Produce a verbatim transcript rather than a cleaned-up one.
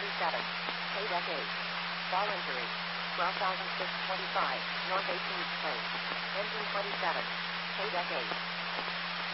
twenty-seven. Paydeck eight. Fall injury. twelve thousand six hundred twenty-five, North eighteenth Place. Engine twenty-seven. Paydeck eight.